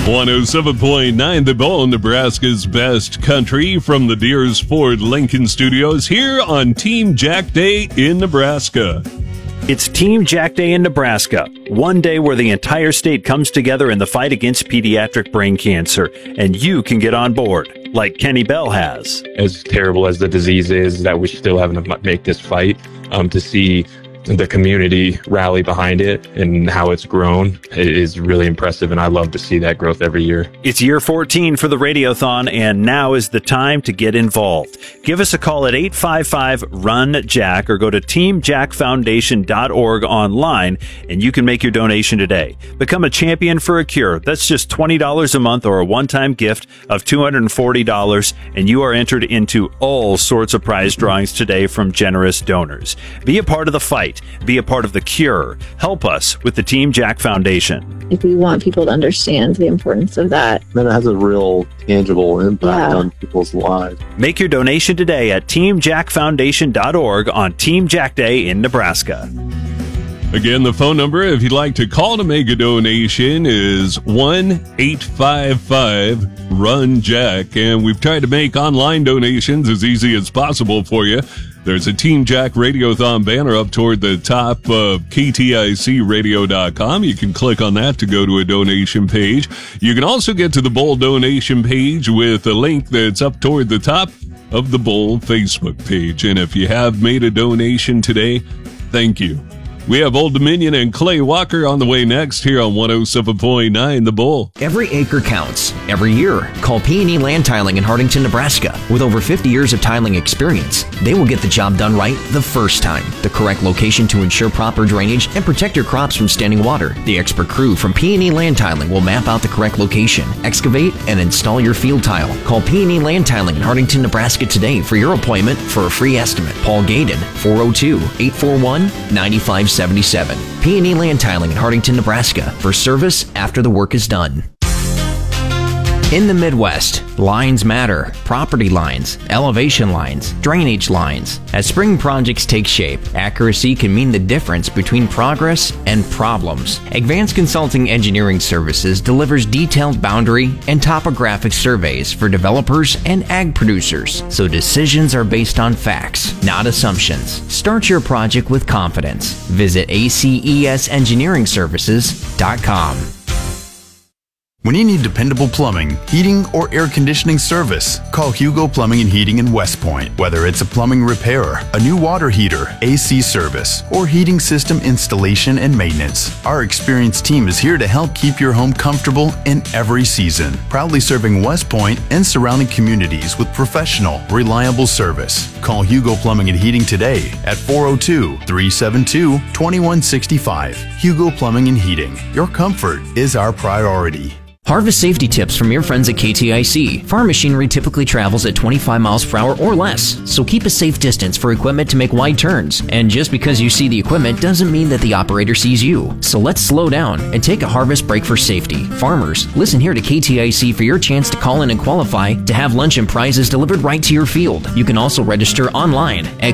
107.9 The Bull, Nebraska's best country, from the Deers Ford Lincoln Studios here on Team Jack Day in Nebraska. It's Team Jack Day in Nebraska, one day where the entire state comes together in the fight against pediatric brain cancer, and you can get on board, like Kenny Bell has. As terrible as the disease is, that we still have to make this fight, to see the community rally behind it and how it's grown, it is really impressive, and I love to see that growth every year. It's year 14 for the Radiothon, and now is the time to get involved. Give us a call at 855-RUN-JACK or go to teamjackfoundation.org online, and you can make your donation today. Become a champion for a cure. That's just $20 a month or a one-time gift of $240, and you are entered into all sorts of prize drawings today from generous donors. Be a part of the fight. Be a part of the cure. Help us with the Team Jack Foundation. If we want people to understand the importance of that. Then it has a real tangible impact on people's lives. Make your donation today at teamjackfoundation.org on Team Jack Day in Nebraska. Again, the phone number, if you'd like to call to make a donation, is 1-855-RUN-JACK. And we've tried to make online donations as easy as possible for you. There's a Team Jack Radiothon banner up toward the top of KTICradio.com. You can click on that to go to a donation page. You can also get to the Bull donation page with a link that's up toward the top of the Bull Facebook page. And if you have made a donation today, thank you. We have Old Dominion and Clay Walker on the way next here on 107.9 The Bull. Every acre counts. Every year. Call P&E Land Tiling in Hardington, Nebraska. With over 50 years of tiling experience, they will get the job done right the first time. The correct location to ensure proper drainage and protect your crops from standing water. The expert crew from P&E Land Tiling will map out the correct location, excavate, and install your field tile. Call P&E Land Tiling in Hardington, Nebraska today for your appointment for a free estimate. Paul Gaden, 402-841-9577. P&E Land Tiling in Hardington, Nebraska, for service after the work is done. In the Midwest, lines matter. Property lines, elevation lines, drainage lines. As spring projects take shape, accuracy can mean the difference between progress and problems. Advanced Consulting Engineering Services delivers detailed boundary and topographic surveys for developers and ag producers, so decisions are based on facts, not assumptions. Start your project with confidence. Visit ACESengineeringservices.com. When you need dependable plumbing, heating, or air conditioning service, call Hugo Plumbing and Heating in West Point. Whether it's a plumbing repair, a new water heater, AC service, or heating system installation and maintenance, our experienced team is here to help keep your home comfortable in every season. Proudly serving West Point and surrounding communities with professional, reliable service. Call Hugo Plumbing and Heating today at 402-372-2165. Hugo Plumbing and Heating. Your comfort is our priority. Harvest safety tips from your friends at KTIC. Farm machinery typically travels at 25 miles per hour or less, so keep a safe distance for equipment to make wide turns. And just because you see the equipment doesn't mean that the operator sees you. So let's slow down and take a harvest break for safety. Farmers, listen here to KTIC for your chance to call in and qualify to have lunch and prizes delivered right to your field. You can also register online at